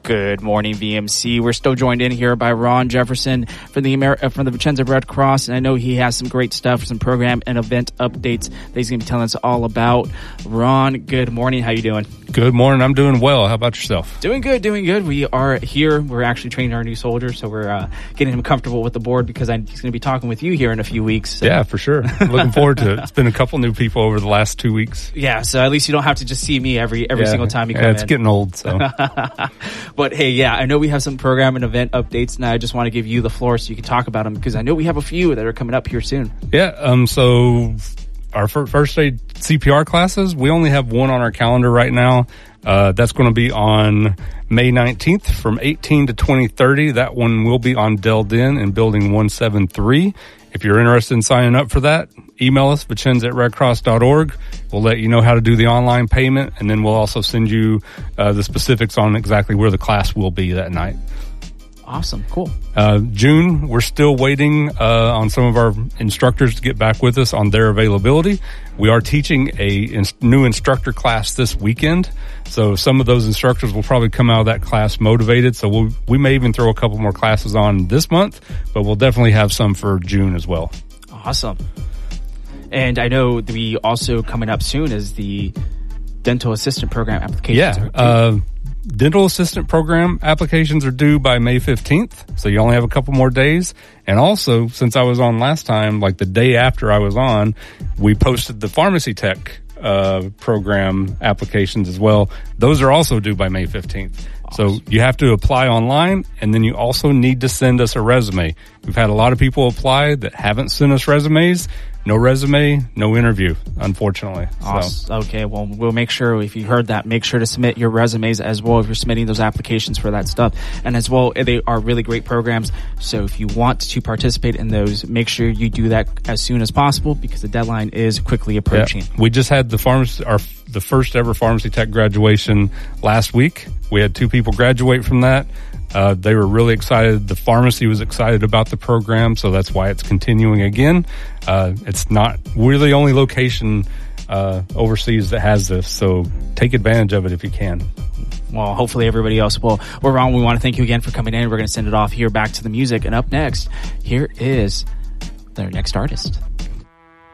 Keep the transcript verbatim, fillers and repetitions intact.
Good morning, V M C. We're still joined in here by Ron Jefferson from the Amer- from the Vicenza Red Cross, and I know he has some great stuff, some program and event updates that he's going to be telling us all about. Ron, good morning. How you doing? Good morning. I'm doing well. How about yourself? Doing good, doing good. We are here. We're actually training our new soldier, so we're uh, getting him comfortable with the board because I'm, he's going to be talking with you here in a few weeks. So. Yeah, for sure. Looking forward to it. It's been a couple new people over the last two weeks. Yeah, so at least you don't have to just see me every every yeah. single time you come yeah, it's in. getting old, so. But hey, yeah, I know we have some program and event updates, and I just want to give you the floor so you can talk about them because I know we have a few that are coming up here soon. Yeah, um, so our fir- first aid C P R classes, we only have one on our calendar right now. Uh, that's going to be on May nineteenth from eighteen to twenty thirty. That one will be on Dell Den in building one seventy-three. If you're interested in signing up for that, email us, Vicenza at redcross dot org. We'll let you know how to do the online payment, and then we'll also send you uh, the specifics on exactly where the class will be that night. Awesome. Cool. Uh, June, we're still waiting uh, on some of our instructors to get back with us on their availability. We are teaching a in- new instructor class this weekend. So some of those instructors will probably come out of that class motivated. So we'll, we may even throw a couple more classes on this month, but we'll definitely have some for June as well. Awesome. And I know we also coming up soon is the dental assistant program applications. Yeah. Uh, dental assistant program applications are due by May fifteenth. So you only have a couple more days. And also, since I was on last time, like the day after I was on, we posted the pharmacy tech uh, program applications as well. Those are also due by May fifteenth. Awesome. So you have to apply online, and then you also need to send us a resume. We've had a lot of people apply that haven't sent us resumes. No resume, no interview, unfortunately. Awesome. So. Okay, well, we'll make sure, if you heard that, make sure to submit your resumes as well if you're submitting those applications for that stuff. And as well, they are really great programs. So if you want to participate in those, make sure you do that as soon as possible because the deadline is quickly approaching. Yeah. We just had the pharmacy, our the first ever pharmacy tech graduation last week. We had two people graduate from that. Uh, they were really excited. The pharmacy was excited about the program, so that's why it's continuing again. Uh, it's not, we're the only location uh, overseas that has this, so take advantage of it if you can. Well, hopefully everybody else will. Well, Ron, we want to thank you again for coming in. We're going to send it off here back to the music. And up next, here is their next artist.